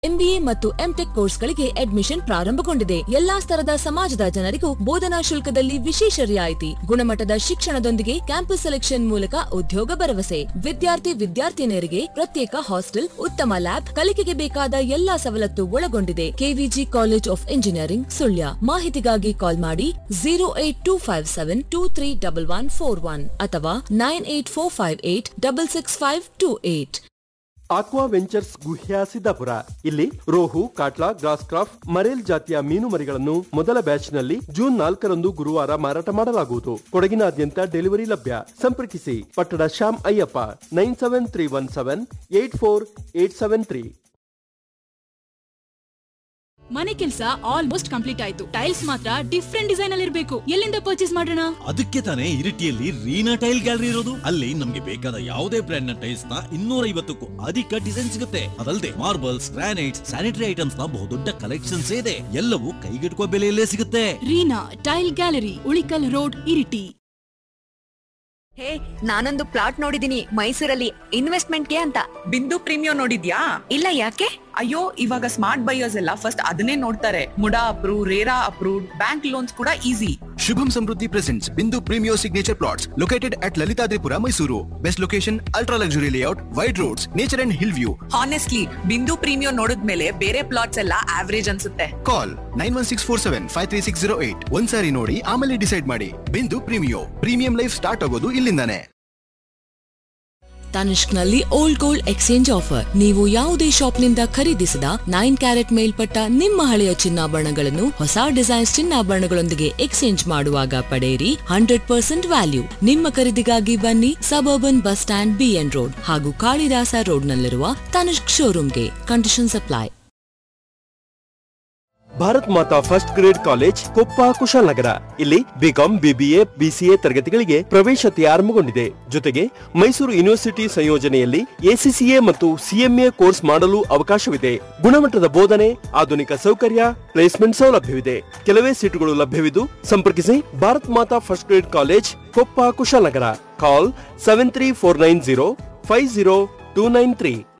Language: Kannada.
MBA ಮತ್ತು ಎಂಟೆಕ್ ಕೋರ್ಸ್ಗಳಿಗೆ ಅಡ್ಮಿಷನ್ ಪ್ರಾರಂಭಗೊಂಡಿದೆ. ಎಲ್ಲಾ ಸ್ತರದ ಸಮಾಜದ ಜನರಿಗೂ ಬೋಧನಾ ಶುಲ್ಕದಲ್ಲಿ ವಿಶೇಷ ರಿಯಾಯಿತಿ, ಗುಣಮಟ್ಟದ ಶಿಕ್ಷಣದೊಂದಿಗೆ ಕ್ಯಾಂಪಸ್ ಸೆಲೆಕ್ಷನ್ ಮೂಲಕ ಉದ್ಯೋಗ ಭರವಸೆ. ವಿದ್ಯಾರ್ಥಿನಿಯರಿಗೆ ಪ್ರತ್ಯೇಕ ಹಾಸ್ಟೆಲ್, ಉತ್ತಮ ಲ್ಯಾಬ್, ಕಲಿಕೆಗೆ ಬೇಕಾದ ಎಲ್ಲಾ ಸವಲತ್ತು ಒಳಗೊಂಡಿದೆ. KVG college of engineering, Sullia. ಮಾಹಿತಿಗಾಗಿ ಕಾಲ್ ಮಾಡಿ 08257231141 ಅಥವಾ 9845866528. Aqua ventures ಗುಹ್ಯ Siddapura. ಇಲ್ಲಿ ರೋಹು, ಕಾಟ್ಲಾ, ಗ್ರಾಸ್ ಕ್ರಾಫ್ಟ್, ಮರೇಲ್ ಜಾತಿಯ ಮೀನು ಮರಿಗಳನ್ನು ಮೊದಲ ಬ್ಯಾಚ್ನಲ್ಲಿ ಜೂನ್ 4ರಂದು ಗುರುವಾರ ಮಾರಾಟ ಮಾಡಲಾಗುವುದು. ಕೊಡಗಿನಾದ್ಯಂತ ಡೆಲಿವರಿ ಲಭ್ಯ. ಸಂಪರ್ಕಿಸಿ ಪಟ್ಟಣ ಶ್ಯಾಮ್ ಅಯ್ಯಪ್ಪ 9731784873. ಮನೆ ಕೆಲಸ ಆಲ್ಮೋಸ್ಟ್ ಕಂಪ್ಲೀಟ್ ಆಯ್ತು. ಟೈಲ್ಸ್ ಮಾತ್ರ ಡಿಫ್ರೆಂಟ್ ಡಿಸೈನ್ ಅಲ್ಲಿ ಇರಬೇಕು. ಎಲ್ಲಿಂದ ಪರ್ಚೇಸ್ ಮಾಡೋಣ? ಅದಕ್ಕೆ ತಾನೇ ಇರಿಟಿಯಲ್ಲಿ ರೀನಾ ಟೈಲ್ ಗ್ಯಾಲರಿ ಇರೋದು. ಅಲ್ಲಿ ನಮ್ಗೆ ಬೇಕಾದ ಯಾವುದೇ ಬ್ರ್ಯಾಂಡ್ ನ ಟೈಲ್ಸ್ ನ 250ಕ್ಕೂ ಅಧಿಕ ಡಿಸೈನ್ ಸಿಗುತ್ತೆ. ಅದಲ್ಲದೆ ಮಾರ್ಬಲ್ಸ್, ಗ್ರಾನೈಟ್ಸ್, ಸ್ಯಾನಿಟರಿ ಐಟಮ್ಸ್ ನ ಬಹುದೊಡ್ಡ ಕಲೆಕ್ಷನ್ಸ್ ಇದೆ. ಎಲ್ಲವೂ ಕೈಗೆಟುಕುವ ಬೆಲೆಯಲ್ಲೇ ಸಿಗುತ್ತೆ. Reena tail gallery, Ulikkal road, Iritty. ಹೇ, ನಾನೊಂದು ಪ್ಲಾಟ್ ನೋಡಿದೀನಿ ಮೈಸೂರಲ್ಲಿ ಇನ್ವೆಸ್ಟ್ಮೆಂಟ್ಗೆ ಅಂತ. ಬಿಂದು ಪ್ರೀಮಿಯಂ ನೋಡಿದ್ಯಾ? ಇಲ್ಲ, ಯಾಕೆ? ಅಯ್ಯೋ, ಇವಾಗ ಸ್ಮಾರ್ಟ್ ಬೈಯರ್ಸ್ ಎಲ್ಲ ಫಸ್ಟ್ ಅದನ್ನೇ ನೋಡ್ತಾರೆ. MUDA approve, RERA approved, bank loans ಕೂಡ easy. Shubham Samruddhi presents Bindu Premio Signature Plots located at Lalitadripura, Mysuru. Best location, ultra luxury layout, wide roads, nature and hill view. Honestly ಬಿಂದು ಪ್ರೀಮಿಯಂ ನೋಡಿದ್ಮೇಲೆ ಬೇರೆ ಪ್ಲಾಟ್ಸ್ ಎಲ್ಲ ಆವರೇಜ್ ಅನ್ಸುತ್ತೆ. Call 9164753608. ಒಂದ್ಸಾರಿ ನೋಡಿ ಆಮೇಲೆ ಡಿಸೈಡ್ ಮಾಡಿ. ಬಿಂದು ಪ್ರೀಮಿಯೋ, ಪ್ರೀಮಿಯಂ ಲೈಫ್ ಸ್ಟಾರ್ಟ್ ಆಗೋದು ಇಲ್ಲಿಂದಾನೆ. ತನಿಷ್ಕ್ನಲ್ಲಿ ಓಲ್ಡ್ ಗೋಲ್ಡ್ ಎಕ್ಸ್ಚೇಂಜ್ ಆಫರ್. ನೀವು ಯಾವುದೇ ಶಾಪ್ನಿಂದ ಖರೀದಿಸಿದ 9 ಕ್ಯಾರೆಟ್ ಮೇಲ್ಪಟ್ಟ ನಿಮ್ಮ ಹಳೆಯ ಚಿನ್ನಾಭರಣಗಳನ್ನು ಹೊಸ ಡಿಸೈನ್ಸ್ ಚಿನ್ನಾಭರಣಗಳೊಂದಿಗೆ ಎಕ್ಸ್ಚೇಂಜ್ ಮಾಡುವಾಗ ಪಡೆಯಿರಿ 100% ವ್ಯಾಲ್ಯೂ. ನಿಮ್ಮ ಖರೀದಿಗಾಗಿ ಬನ್ನಿ suburban bus stand, BN road ಹಾಗೂ ಕಾಳಿದಾಸ ರೋಡ್ನಲ್ಲಿರುವ ತನಿಷ್ಕ್ ಶೋರೂಮ್ಗೆ. Conditions apply. ಭಾರತ್ ಮಾತಾ first grade college, Koppa, Kushalnagar. ಇಲ್ಲಿ ಬಿಕಾಂ, BBA, BCA ತರಗತಿಗಳಿಗೆ ಪ್ರವೇಶತೆ ಆರಂಭಗೊಂಡಿದೆ. ಜೊತೆಗೆ ಮೈಸೂರು ಯೂನಿವರ್ಸಿಟಿ ಸಂಯೋಜನೆಯಲ್ಲಿ ACCA ಮತ್ತು CMA ಕೋರ್ಸ್ ಮಾಡಲು ಅವಕಾಶವಿದೆ. ಗುಣಮಟ್ಟದ ಬೋಧನೆ, ಆಧುನಿಕ ಸೌಕರ್ಯ, ಪ್ಲೇಸ್ಮೆಂಟ್ ಸೌಲಭ್ಯವಿದೆ. ಕೆಲವೇ ಸೀಟುಗಳು ಲಭ್ಯವಿದ್ದು ಸಂಪರ್ಕಿಸಿ ಭಾರತ್ ಮಾತಾ first grade college, Koppa, Kushalnagar. ಕಾಲ್ 7349050 293.